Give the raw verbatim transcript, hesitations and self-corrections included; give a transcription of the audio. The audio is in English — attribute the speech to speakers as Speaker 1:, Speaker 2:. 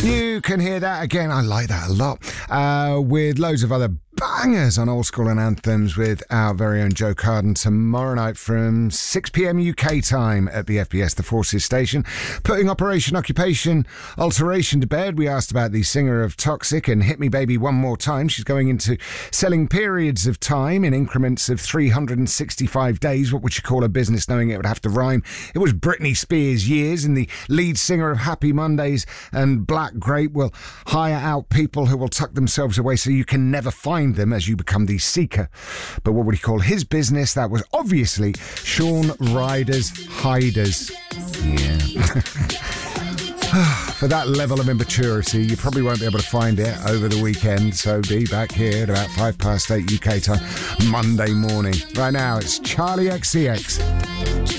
Speaker 1: You can hear that again. I like that a lot. Uh, with loads of other bangers on Old School and Anthems with our very own Joe Carden tomorrow night from six p.m. U K time at the F B S, the Forces station. Putting Operation Occupation Alteration to bed, we asked about the singer of Toxic and Hit Me Baby One More Time. She's going into selling periods of time in increments of three hundred sixty-five days. What would you call a business knowing it would have to rhyme? It was Britney Spears years, and the lead singer of Happy Mondays and Black Grape will hire out people who will tuck themselves away so you can never find them as you become the seeker. But what would he call his business? That was obviously Shaun Ryder's Hiders. Yeah. For that level of immaturity, you probably won't be able to find it over the weekend, so be back here at about five past eight U K time Monday morning. Right now, it's Charlie X C X.